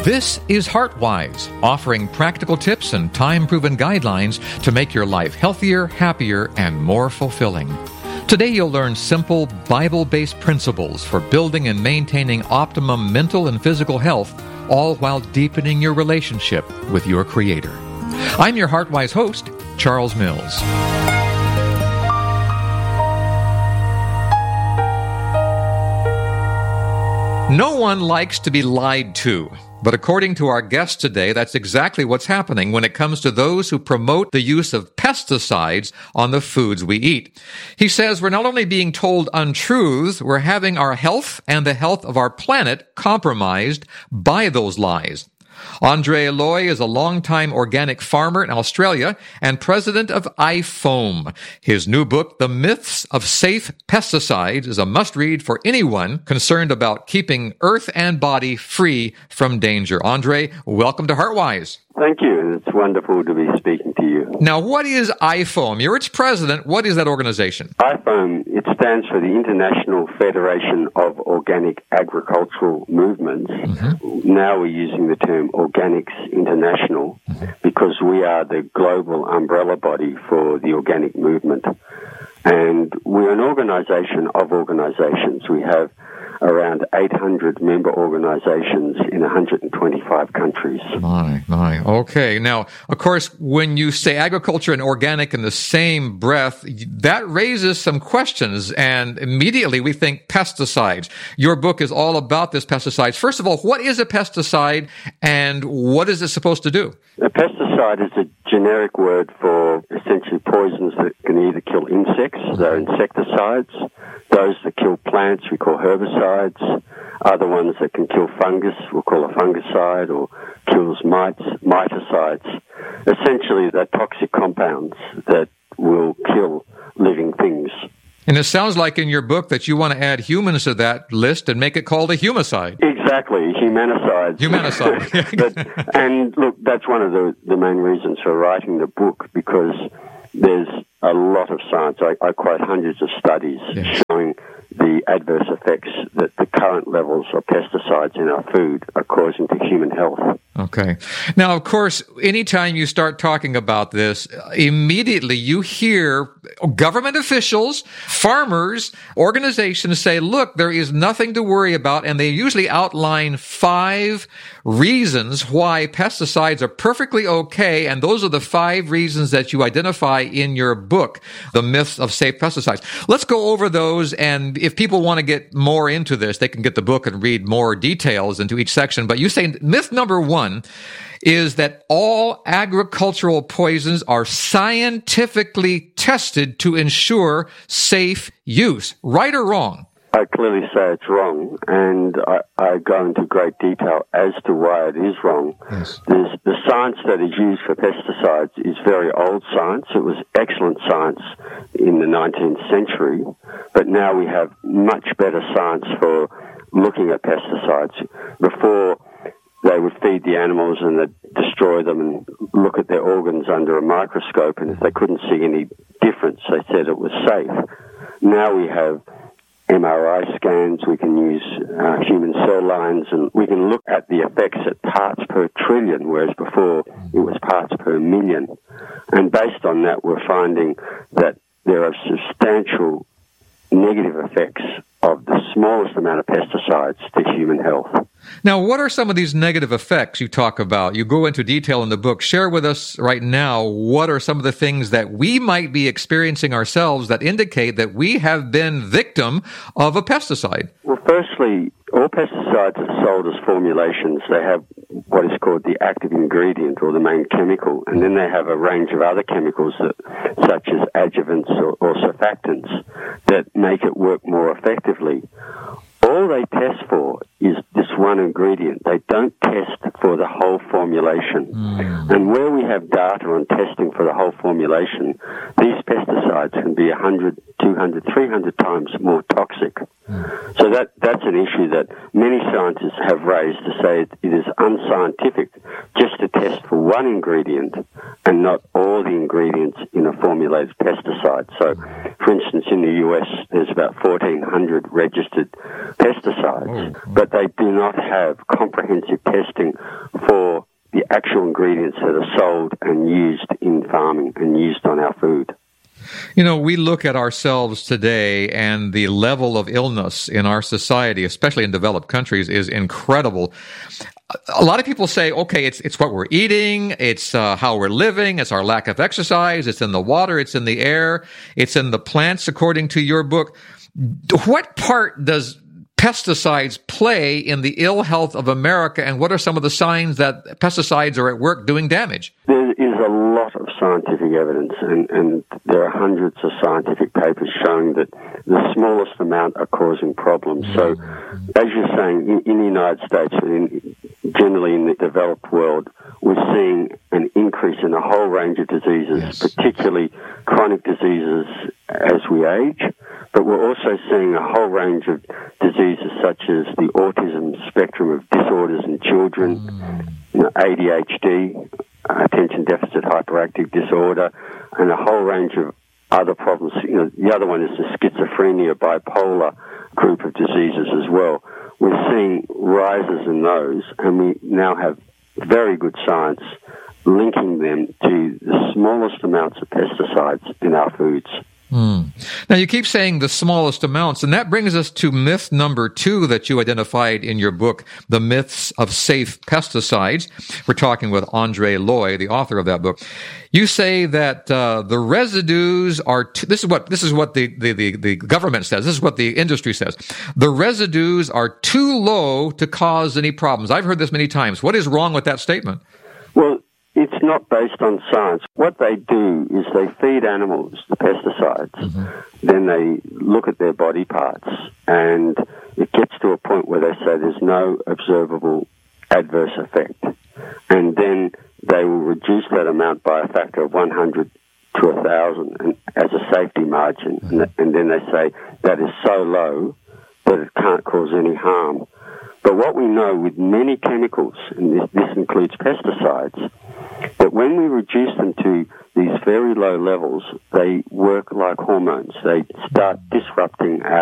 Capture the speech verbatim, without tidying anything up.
This is HeartWise, offering practical tips and time-proven guidelines to make your life healthier, happier, and more fulfilling. Today you'll learn simple, Bible-based principles for building and maintaining optimum mental and physical health, all while deepening your relationship with your Creator. I'm your HeartWise host, Charles Mills. No one likes to be lied to. But according to our guest today, that's exactly what's happening when it comes to those who promote the use of pesticides on the foods we eat. He says we're not only being told untruths, we're having our health and the health of our planet compromised by those lies. Andre Eloy is a longtime organic farmer in Australia and president of iFoam. His new book, The Myths of Safe Pesticides, is a must-read for anyone concerned about keeping earth and body free from danger. Andre, welcome to HeartWise. Thank you. It's wonderful to be speaking to you. Now, what is iFoam? You're its president. What is that organization? iFoam, it stands for the International Federation of Organic Agricultural Movements. Mm-hmm. Now we're using the term Organics International mm-hmm. because we are the global umbrella body for the organic movement. And we're an organization of organizations. We have around eight hundred member organizations in one hundred twenty-five countries. My, my. Okay. Now, of course, when you say agriculture and organic in the same breath, that raises some questions, and immediately we think pesticides. Your book is all about this pesticides. First of all, what is a pesticide, and what is it supposed to do? A pesticide is a generic word for essentially poisons that can either kill insects, they're insecticides. Those that kill plants we call herbicides. Other ones that can kill fungus we'll call a fungicide, or kills mites, miticides. Essentially, they're toxic compounds that will kill living things. And it sounds like in your book that you want to add humans to that list and make it called a humicide. Exactly, humanicide. Humanicide. but, and look, that's one of the, the main reasons for writing the book, because there's a lot of science. I, I quote hundreds of studies yes. showing the adverse effects that the current levels of pesticides in our food are causing to human health. Okay. Now, of course, anytime you start talking about this, immediately you hear government officials, farmers, organizations say, look, there is nothing to worry about, and they usually outline five reasons why pesticides are perfectly okay, and those are the five reasons that you identify in your book, The Myths of Safe Pesticides. Let's go over those, and if people want to get more into this, they can get the book and read more details into each section. But you say myth number one is that all agricultural poisons are scientifically tested to ensure safe use. Right or wrong? I clearly say it's wrong, and I, I go into great detail as to why it is wrong. Yes. There's, the science that is used for pesticides is very old science. It was excellent science in the nineteenth century, but now we have much better science for looking at pesticides. Before, they would feed the animals and they'd destroy them and look at their organs under a microscope, and if they couldn't see any difference, they said it was safe. Now we have M R I scans, we can use uh, human cell lines, and we can look at the effects at parts per trillion, whereas before it was parts per million. And based on that, we're finding that there are substantial negative effects of the smallest amount of pesticides to human health. Now, what are some of these negative effects you talk about? You go into detail in the book. Share with us right now, what are some of the things that we might be experiencing ourselves that indicate that we have been victim of a pesticide? Well, firstly, all pesticides are sold as formulations. They have what is called the active ingredient, or the main chemical, and then they have a range of other chemicals that, such as adjuvants or, or surfactants, that make it work more effectively. All they test for is this one ingredient. They don't test for the whole formulation. Mm. And where we have data on testing for the whole formulation, these pesticides can be one hundred, two hundred, three hundred times more toxic. Mm. So that that's an issue that many scientists have raised to say it is unscientific just to test test for one ingredient and not all the ingredients in a formulated pesticide. So, for instance, in the U S, there's about fourteen hundred registered pesticides, oh. but they do not have comprehensive testing for the actual ingredients that are sold and used in farming and used on our food. You know, we look at ourselves today, and the level of illness in our society, especially in developed countries, is incredible. A lot of people say, okay, it's it's what we're eating, it's uh, how we're living, it's our lack of exercise, it's in the water, it's in the air, it's in the plants, according to your book. What part does pesticides play in the ill health of America, and what are some of the signs that pesticides are at work doing damage? There is a lot of scientific evidence, and, and there are hundreds of scientific papers showing that the smallest amount are causing problems. So, as you're saying, in, in the United States, in, generally in the developed world, we're seeing an increase in a whole range of diseases, yes. particularly chronic diseases as we age, but we're also seeing a whole range of diseases such as the autism spectrum of disorders in children, mm. you know, A D H D, attention deficit hyperactive disorder, and a whole range of other problems. You know, the other one is the schizophrenia, bipolar group of diseases as well. We're seeing rises in those, and we now have very good science linking them to the smallest amounts of pesticides in our foods. Mm. Now, you keep saying the smallest amounts, and that brings us to myth number two that you identified in your book, The Myths of Safe Pesticides. We're talking with Andre Loi, the author of that book. You say that uh, the residues are, t- this is what this is what the, the, the, the government says, this is what the industry says. The residues are too low to cause any problems. I've heard this many times. What is wrong with that statement? Well, it's not based on science. What they do is they feed animals the pesticides, mm-hmm. then they look at their body parts, and it gets to a point where they say there's no observable adverse effect. And then they will reduce that amount by a factor of one hundred to one thousand as a safety margin. Mm-hmm. And, and then they say that is so low that it can't cause any harm. But what we know with many chemicals, and this, this includes pesticides, that when we reduce them to these very low levels, they work like hormones. They start disrupting our